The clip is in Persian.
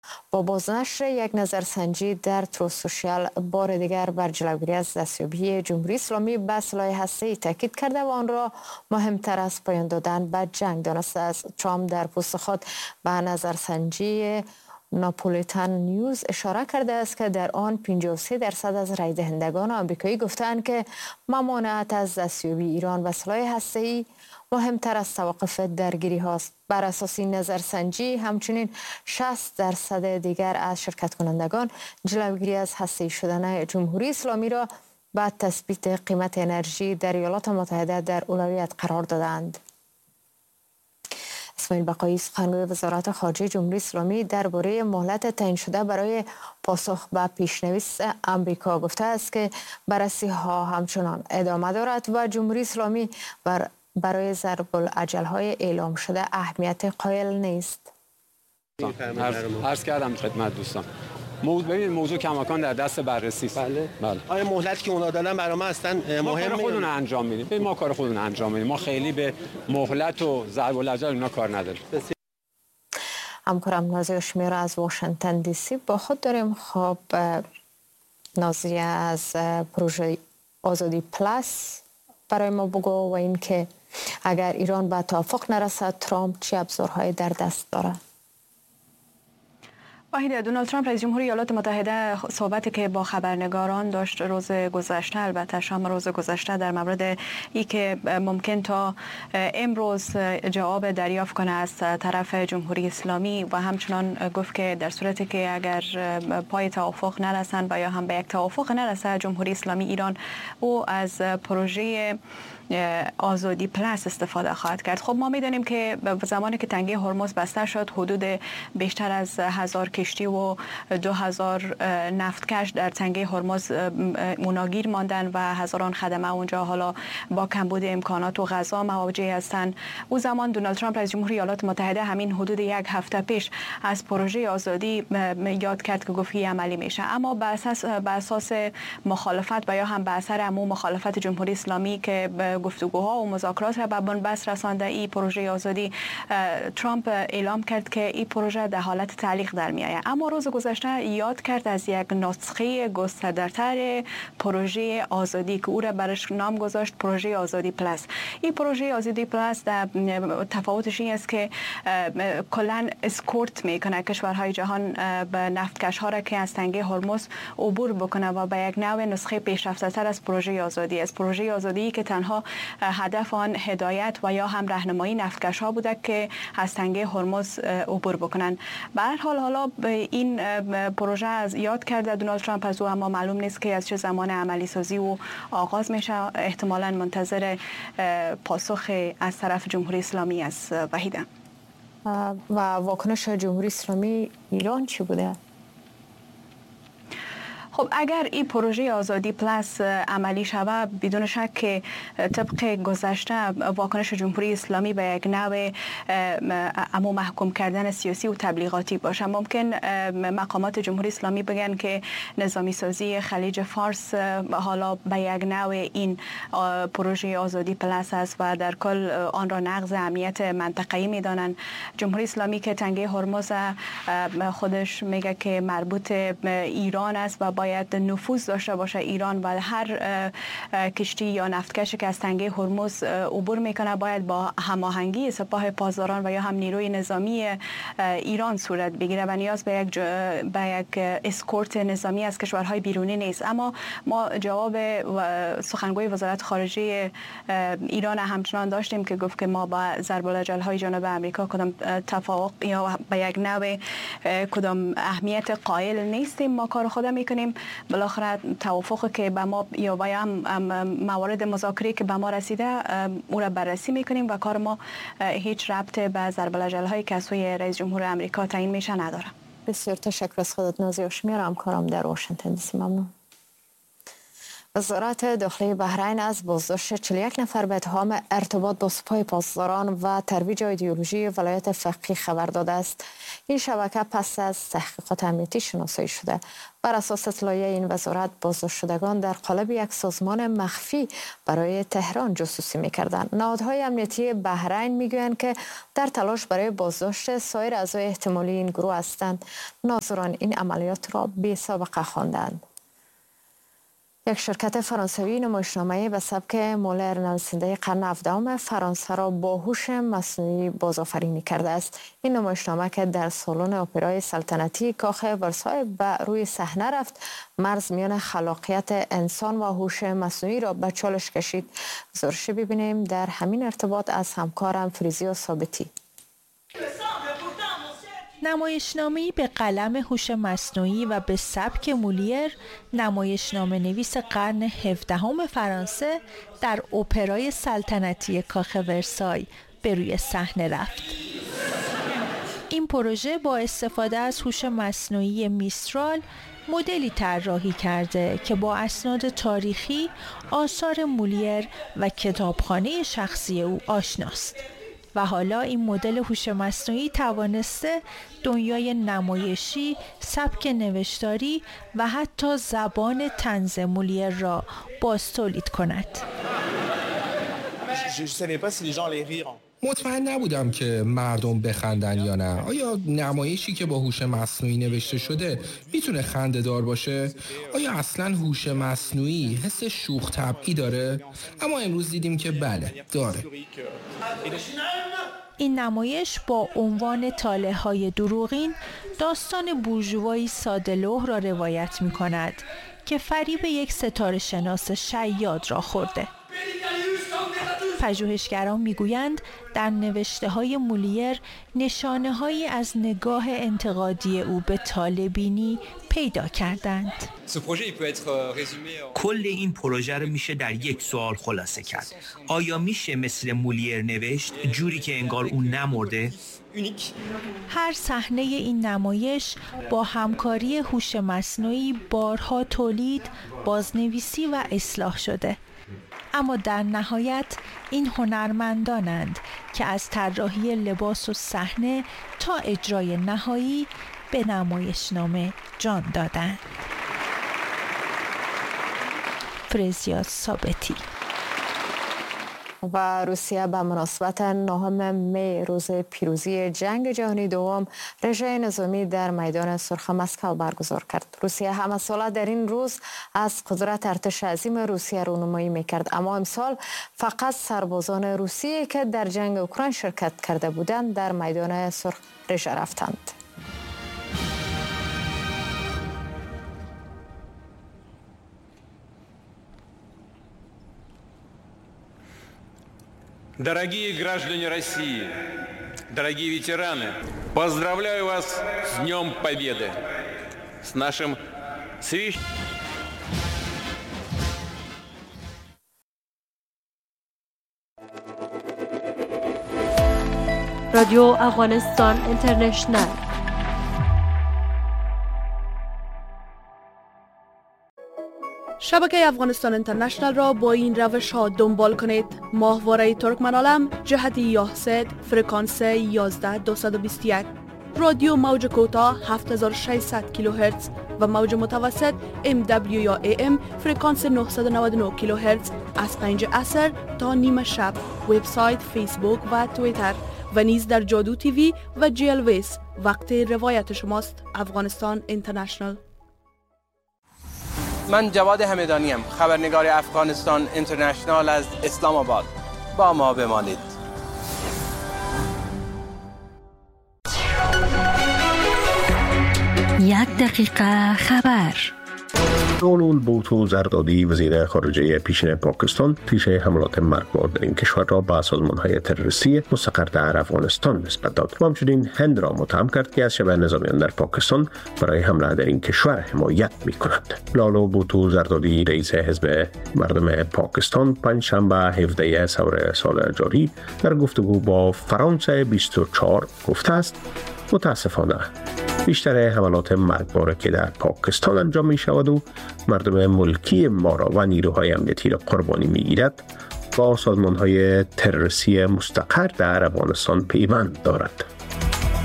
با بازنشر یک نظرسنجی در تروث سوشیال بار دیگر بر جلوگیری از دستیابی جمهوری اسلامی به سلاح هسته‌ای تاکید کرده و آن را مهمتر از پایان دادن به جنگ دانسته است. ترامپ در پست خود به نظرسنجی ناپولیتان نیوز اشاره کرده است که در آن 53% از رای دهندگان آمریکایی گفتند که ممانعت از دستیابی ایران به سلاح هسته‌ای مهمتر از توقف درگیری هاست. بر اساس این نظرسنجی همچنین 60% دیگر از شرکت کنندگان جلوگیری از هسته‌ای شدن جمهوری اسلامی را بعد تثبیت قیمت انرژی در ایالات متحده در اولویت قرار دادند. اسماعیل بقایی سخنگوی وزارت خارجه جمهوری اسلامی درباره مهلت تعیین شده برای پاسخ به پیشنویس آمریکا گفته است که بررسی‌ها همچنان ادامه دارد و جمهوری اسلامی برای ضرب الاجل‌های اعلام شده اهمیت قائل نیست. عرض کردم خدمت دوستان موضوع کماکان در دست بررسی است. بله. آیا مهلتی که اونا دادن برای ما اصلا مهمه؟ ما کار خودمون انجام میدیم. ما کار خودمون انجام میدیم. ما خیلی به مهلت و ضرب الاجل اینا کار نداریم. همکارم نازیه شمیر از واشنگتن دی سی با خود داریم. خب نازیه، از پروژه آزادی پلاس برای ما بگو و اینکه اگر ایران به توافق نرسد ترامپ چه ابزارهایی در دست دارد؟ واحد دونالد ترامپ رئیس جمهور ایالات متحده صحبتی که با خبرنگاران داشت روز گذشته، البته شام روز گذشته، در مورد ای که ممکن تا امروز جواب دریافت کنه از طرف جمهوری اسلامی و همچنان گفت که در صورتی که اگر پای توافق نرسند و یا هم به یک توافق نرسد جمهوری اسلامی ایران او از پروژه آزادی پلاس استفاده خواهد کرد. خب ما میدونیم که زمانی که تنگه هرمز بسته شد حدود بیشتر از 1000 کشتی و 2000 نفتکش در تنگه هرمز مناگیر ماندن و هزاران خدمه اونجا حالا با کمبود امکانات و غذا مواجه هستند. او زمان دونالد ترامپ رئیس جمهور ایالات متحده همین حدود یک هفته پیش از پروژه آزادی یاد کرد که گفت عملی میشه، اما به اساس مخالفت و یا هم به اثر عموم مخالفت جمهوری اسلامی که گفتگوها و مذاکرات را به بنبست رسانده این پروژه آزادی، ترامپ اعلام کرد که این پروژه در حالت تعلیق در می آید. اما روز گذشته یاد کرد از یک نسخه گسترده‌تر پروژه آزادی که او را برش نام گذاشت پروژه آزادی پلاس. این پروژه آزادی پلاس تفاوتش این است که کلا اسکورت میکنه کشورهای جهان به نفتکش ها را که از تنگه هرمز عبور بکنه و به یک نوع نسخه پیشرفته تر از پروژه آزادی است. پروژه آزادی که تنها هدف آن هدایت و یا هم راهنمایی نفتکش ها بوده که از تنگه هرمز عبور بکنن. به هر حال حالا این پروژه از یاد کرده دونالد ترامپ از او، اما معلوم نیست که از چه زمان عملی سازی و آغاز میشه. احتمالاً منتظر پاسخ از طرف جمهوری اسلامی است. وحیده و واکنش جمهوری اسلامی ایران چی بوده؟ خب اگر این پروژه آزادی پلاس عملی شود بدون شک که طبق گذشته واکنش جمهوری اسلامی به یک نوع اما محکوم کردن سیاسی و تبلیغاتی باشه. ممکن مقامات جمهوری اسلامی بگن که نظامی سازی خلیج فارس حالا به یک نوع این پروژه آزادی پلاس است و در کل آن را نقض امنیت منطقه‌ای میدانند. جمهوری اسلامی که تنگه هرمز خودش میگه که مربوط ایران است و باید نفوذ داشته باشه ایران و هر کشتی یا نفتکشی که از تنگه هرمز عبور میکنه باید با هماهنگی سپاه پاسداران و یا هم نیروی نظامی ایران صورت بگیره و نیاز به یک اسکورت نظامی از کشورهای بیرونی نیست. اما ما جواب سخنگوی وزارت خارجه ایران همچنان داشتیم که گفت که ما با ضرب الاجل‌های جانب آمریکا کدام تفاوض یا به یک نوع کدام اهمیت قائل نیستیم. ما کار خودم میکنیم. بالاخره توافقی که به ما یا موارد مذاکره که به ما رسیده او را بررسی میکنیم و کار ما هیچ ربط به ضرب الاجل‌هایی که از سوی رئیس جمهور آمریکا تعیین میشه نداره. بسیار تشکر از خودت نازیه شمیر، همکارم در واشنگتن دی سی. ممنون. وزارت داخلی بحرین از بازداشت 41 نفر به اتهام ارتباط با سپاه پاسداران و ترویج ایدئولوژی ولایت فقیه خبر داده است. این شبکه پس از تحقیقات امنیتی شناسایی شده. بر اساس اطلاعیه این وزارت بازداشت شدگان در قالب یک سازمان مخفی برای تهران جاسوسی می‌کردند. نهادهای امنیتی بحرین میگویند که در تلاش برای بازداشت سایر اعضای احتمالی این گروه هستند. ناظران این عملیات را بی‌سابقه خواندند. یک شرکت فرانسوی نمایشنامه‌ای به سبک مولر نویسنده قرن 17 فرانسه را با هوش مصنوعی بازآفرینی کرده است. این نمایشنامه که در سالن اپرای سلطنتی کاخ ورسای به روی صحنه رفت، مرز میان خلاقیت انسان و هوش مصنوعی را به چالش کشید. گزارش ببینیم در همین ارتباط از همکارم فریزیا ثابتی. نمایشنامه‌ای به قلم هوش مصنوعی و به سبک مولیر، نمایشنامه نویس قرن 17 فرانسه در اپرای سلطنتی کاخ ورسای به روی صحنه رفت. این پروژه با استفاده از هوش مصنوعی میسترال مدلی طراحی کرده که با اسناد تاریخی، آثار مولیر و کتابخانه شخصی او آشناست. و حالا این مدل هوش مصنوعی توانسته دنیای نمایشی، سبک نوشتاری و حتی زبان طنز مولیر را باز تولید کند. مطمئن نبودم که مردم بخندن یا نه. آیا نمایشی که با هوش مصنوعی نوشته شده میتونه خنده‌دار باشه؟ آیا اصلاً هوش مصنوعی حس شوخ طبعی داره؟ اما امروز دیدیم که بله، داره. این نمایش با عنوان طالع‌های دروغین داستان بورژوایی ساده‌لوح را روایت می‌کند که فریب یک ستاره شناس شیاد را خورده. پژوهشگران میگویند در نوشته‌های مولیر نشانه‌هایی از نگاه انتقادی او به طالع‌بینی پیدا کردند. کل این پروژه رو میشه در یک سوال خلاصه کرد. آیا میشه مثل مولیر نوشت جوری که انگار اون نمرده؟ هر صحنه این نمایش با همکاری هوش مصنوعی بارها تولید، بازنویسی و اصلاح شده. اما در نهایت این هنرمندانند که از طراحی لباس و صحنه تا اجرای نهایی به نمایشنامه جان دادند. فریزیا ثابتی. و روسیه به مناسبت 9 می روز پیروزی جنگ جهانی دوم رژه نظامی در میدان سرخ مسکو برگزار کرد. روسیه همه ساله در این روز از قدرت ارتش عظیم روسیه رونمایی میکرد، اما امسال فقط سربازان روسیه که در جنگ اوکراین شرکت کرده بودند در میدان سرخ رژه رفتند. Дорогие граждане России, дорогие ветераны, поздравляю вас с Днем Победы, с нашим священным. رادیو افغانستان اینترنشنال. شبکه افغانستان اینترنشنال را با این روش ها دنبال کنید: ماهواره ترکمن‌عالم جهت یاهسد فرکانس 11221، رادیو موج کوتاه 7600 کیلوهرتز و موج متوسط MW یا AM فرکانس 999 کیلوهرتز از 5 عصر تا نیم شب. وبسایت، فیسبوک و توییتر و نیز در جادو تیوی و GLVS. وقت روایت شماست. افغانستان اینترنشنال. من جواد همدانیم، خبرنگار افغانستان اینترنشنال از اسلام آباد. با ما بمانید. یک دقیقه خبر. لالو بوتو زردادی وزیر خارجه پیشین پاکستان پیش حملات مرگبار در این کشور را به سازمان‌های تروریستی مستقر در افغانستان نسبت داد و همچنین هند را متهم کرد که از شبه نظامیان در پاکستان برای حمله در این کشور حمایت می‌کند. لالو بوتو زردادی رئیس حزب مردم پاکستان پنجشنبه 17 سور سال جاری در گفتگو با فرانسه 24 گفته است: متاسفانه بیشتر حملات مرگبار که در پاکستان انجام می شود و مردم ملکی ما را و نیروهای امنیتی را قربانی می گیرد با سازمان‌های تروریستی مستقر در افغانستان پیوند دارد.